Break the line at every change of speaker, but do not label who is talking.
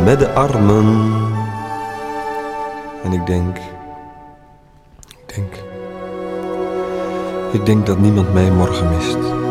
met de armen. En ik denk dat niemand mij morgen mist.